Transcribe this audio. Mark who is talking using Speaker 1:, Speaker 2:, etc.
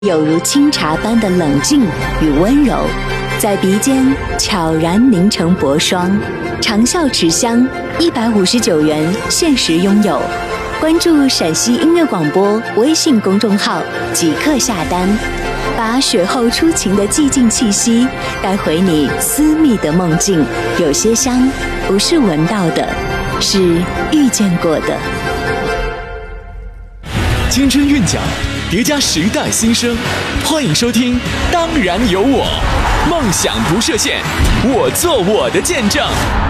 Speaker 1: 有如清茶般的冷静与温柔，在鼻尖悄然凝成薄霜。长效持香，159元限时拥有。关注陕西音乐广播微信公众号即刻下单，把雪后初晴的寂静气息带回你私密的梦境。有些香不是闻到的，是遇见过的。
Speaker 2: 青春韵脚叠加时代新生，欢迎收听《当然有我》，梦想不设限，我做我的见证。